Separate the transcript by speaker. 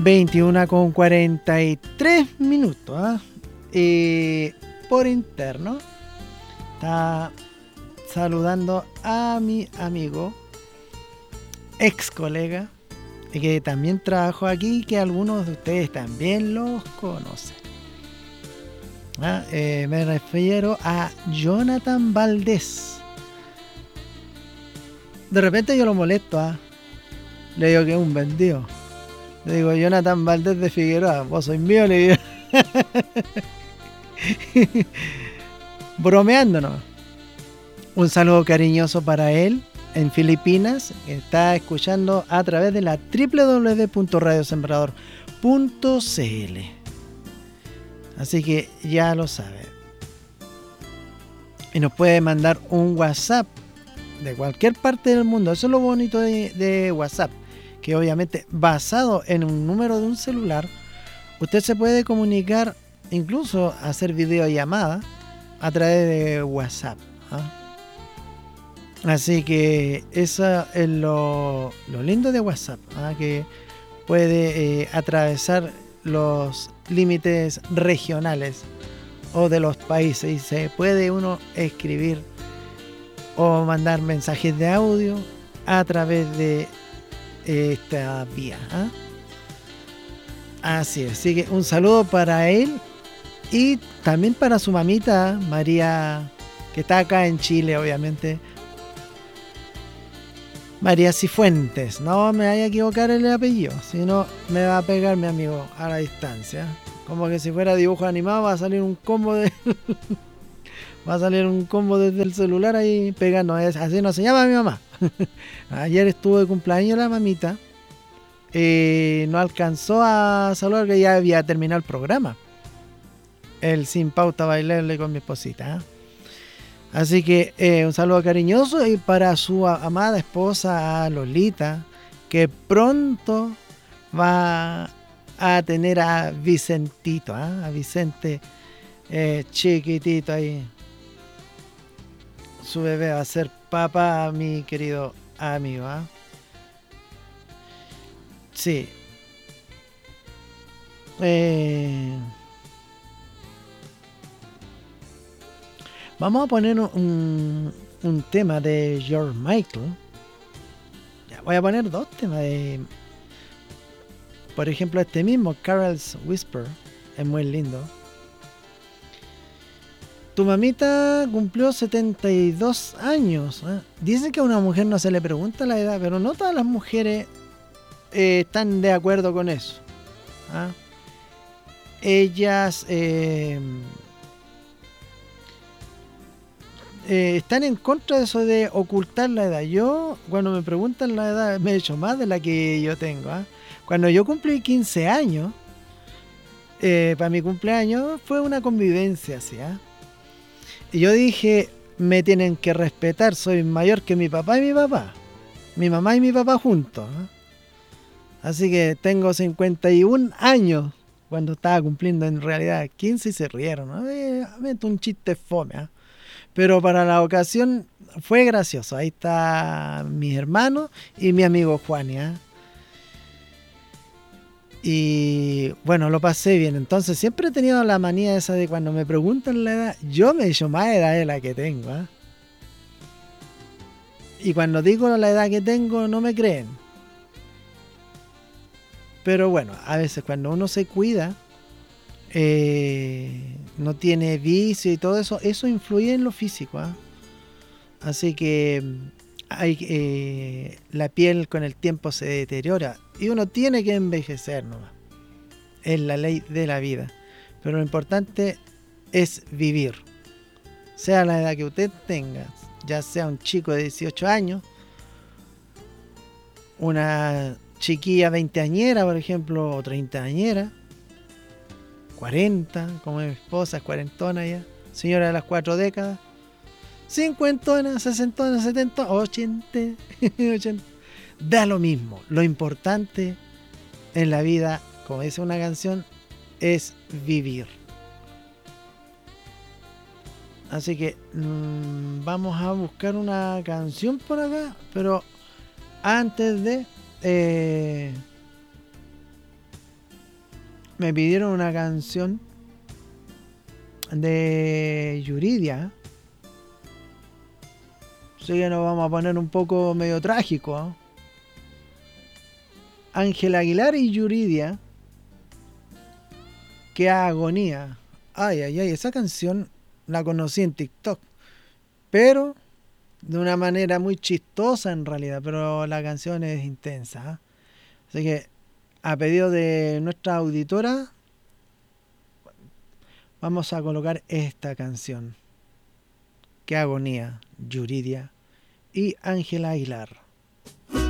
Speaker 1: 21:43. Por interno está saludando a mi amigo, ex colega, que también trabajó aquí, que algunos de ustedes también los conocen. Me refiero a Jonathan Valdés. De repente yo lo molesto, le digo que es un vendido. Le digo, Jonathan Valdés de Figueroa, vos sois mío, le digo. Bromeándonos. Un saludo cariñoso para él en Filipinas, que está escuchando a través de la www.radiosembrador.cl. Así que ya lo sabe. Y nos puede mandar un WhatsApp de cualquier parte del mundo. Eso es lo bonito de WhatsApp, que obviamente basado en un número de un celular, usted se puede comunicar, incluso hacer videollamada a través de WhatsApp. Así que eso es lo lindo de WhatsApp, que puede atravesar los límites regionales o de los países y se puede uno escribir o mandar mensajes de audio a través de esta vía. Así que un saludo para él y también para su mamita María, que está acá en Chile, obviamente. María Cifuentes, no me vaya a equivocar el apellido, si no me va a pegar mi amigo a la distancia. Como que si fuera dibujo animado va a salir un combo va a salir un combo desde el celular ahí pegando. Así no se llama mi mamá. Ayer estuvo de cumpleaños la mamita. No alcanzó a saludar, que ya había terminado el programa. El Sin Pauta bailarle con mi esposita. Así que un saludo cariñoso y para su amada esposa Lolita, que pronto va a tener a Vicentito, a Vicente chiquitito ahí. Su bebé va a ser papá, mi querido amigo. Sí. Vamos a poner un tema de George Michael. Ya, voy a poner dos temas de... Por ejemplo, este mismo, Carol's Whisper. Es muy lindo. Tu mamita cumplió 72 años. Dicen que a una mujer no se le pregunta la edad, pero no todas las mujeres están de acuerdo con eso. Ellas están en contra de eso de ocultar la edad. Yo, cuando me preguntan la edad, me he hecho más de la que yo tengo. Cuando yo cumplí 15 años, para mi cumpleaños, fue una convivencia así. Y yo dije, me tienen que respetar, soy mayor que mi papá y mi papá. Mi mamá y mi papá juntos. Así que tengo 51 años cuando estaba cumpliendo en realidad 15 y se rieron. Un chiste fome. Pero para la ocasión fue gracioso. Ahí está mis hermanos y mi amigo Juani. Y bueno, lo pasé bien. Entonces siempre he tenido la manía esa de cuando me preguntan la edad, yo me echo más edad de la que tengo. Y cuando digo la edad que tengo no me creen. Pero bueno, a veces cuando uno se cuida, no tiene vicio y todo eso, eso influye en lo físico. Así que la piel con el tiempo se deteriora y uno tiene que envejecer nomás. Es la ley de la vida. Pero lo importante es vivir. Sea la edad que usted tenga, ya sea un chico de 18 años, una chiquilla veinteañera, por ejemplo, o treintañera, 40, como mi esposa es cuarentona ya, señora de las 4 décadas, cincuentona, sesentona, setenta, 80, 80, da lo mismo. Lo importante en la vida, como dice una canción, es vivir. Así que vamos a buscar una canción por acá, pero antes de me pidieron una canción de Yuridia. Así que nos vamos a poner un poco medio trágico, ¿eh? Ángel Aguilar y Yuridia. Qué agonía. Ay, ay, ay, esa canción la conocí en TikTok. Pero de una manera muy chistosa en realidad. Pero la canción es intensa, ¿eh? Así que a pedido de nuestra auditora vamos a colocar esta canción. Qué agonía, Yuridia y Ángela Aguilar.